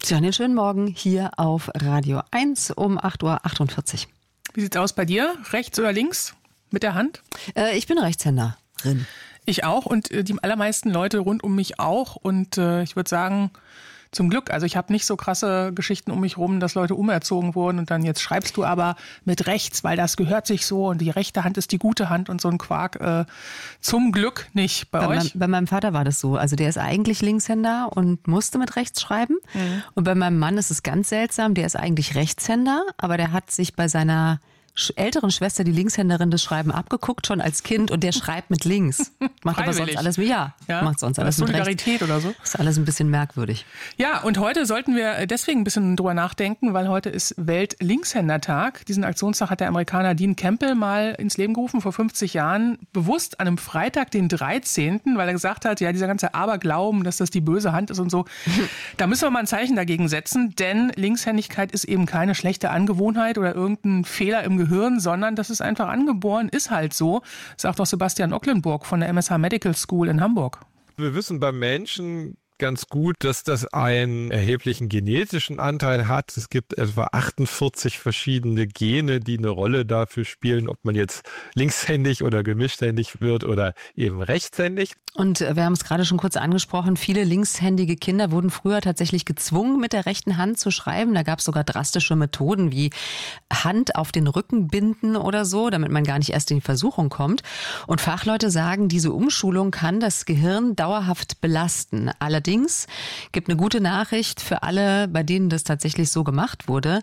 Sie hören den schönen Morgen hier auf Radio 1 um 8.48 Uhr. Wie sieht's aus bei dir? Rechts oder links mit der Hand? Ich bin Rechtshänderin. Ich auch und die allermeisten Leute rund um mich auch. Und ich würde sagen, zum Glück. Also ich habe nicht so krasse Geschichten um mich rum, dass Leute umerzogen wurden und dann jetzt schreibst du aber mit rechts, weil das gehört sich so und die rechte Hand ist die gute Hand und so ein Quark. Zum Glück nicht bei euch. Bei meinem Vater war das so. Also der ist eigentlich Linkshänder und musste mit rechts schreiben. Mhm. Und bei meinem Mann ist es ganz seltsam. Der ist eigentlich Rechtshänder, aber der hat sich bei seiner älteren Schwester, die Linkshänderin, das Schreiben abgeguckt, schon als Kind, und der schreibt mit links. Macht aber sonst alles mit, macht sonst alles mit rechts. Solidarität oder so. Ist alles ein bisschen merkwürdig. Ja, und heute sollten wir deswegen ein bisschen drüber nachdenken, weil heute ist Welt-Linkshänder-Tag. Diesen Aktionstag hat der Amerikaner Dean Campbell mal ins Leben gerufen, vor 50 Jahren, bewusst an einem Freitag, den 13., weil er gesagt hat, ja, dieser ganze Aberglauben, dass das die böse Hand ist und so, da müssen wir mal ein Zeichen dagegen setzen, denn Linkshändigkeit ist eben keine schlechte Angewohnheit oder irgendein Fehler im Gehirn, sondern das ist einfach angeboren, ist halt so, sagt auch Sebastian Ocklenburg von der MSH Medical School in Hamburg. Wir wissen beim Menschen ganz gut, dass das einen erheblichen genetischen Anteil hat. Es gibt etwa 48 verschiedene Gene, die eine Rolle dafür spielen, ob man jetzt linkshändig oder gemischthändig wird oder eben rechtshändig. Und wir haben es gerade schon kurz angesprochen, viele linkshändige Kinder wurden früher tatsächlich gezwungen, mit der rechten Hand zu schreiben. Da gab es sogar drastische Methoden wie Hand auf den Rücken binden oder so, damit man gar nicht erst in die Versuchung kommt. Und Fachleute sagen, diese Umschulung kann das Gehirn dauerhaft belasten. Allerdings gibt eine gute Nachricht für alle, bei denen das tatsächlich so gemacht wurde.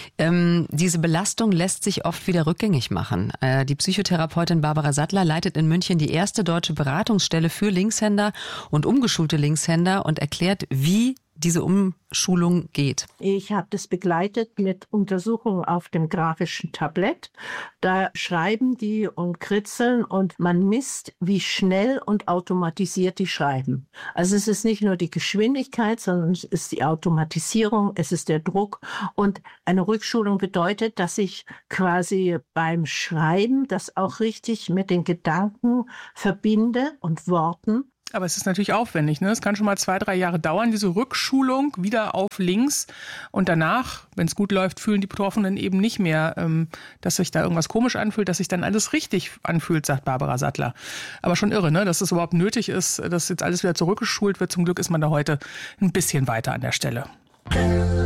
Diese Belastung lässt sich oft wieder rückgängig machen. Die Psychotherapeutin Barbara Sattler leitet in München die erste deutsche Beratungsstelle für Linkshänder und umgeschulte Linkshänder und erklärt, wie diese Umschulung geht. Ich habe das begleitet mit Untersuchungen auf dem grafischen Tablett. Da schreiben die und kritzeln und man misst, wie schnell und automatisiert die schreiben. Also es ist nicht nur die Geschwindigkeit, sondern es ist die Automatisierung, es ist der Druck. Und eine Rückschulung bedeutet, dass ich quasi beim Schreiben das auch richtig mit den Gedanken verbinde und Worten. Aber es ist natürlich aufwendig, ne? Es kann schon mal 2-3 Jahre dauern, diese Rückschulung wieder auf links. Und danach, wenn es gut läuft, fühlen die Betroffenen eben nicht mehr, dass sich da irgendwas komisch anfühlt, dass sich dann alles richtig anfühlt, sagt Barbara Sattler. Aber schon irre, ne? Dass es überhaupt nötig ist, dass jetzt alles wieder zurückgeschult wird. Zum Glück ist man da heute ein bisschen weiter an der Stelle.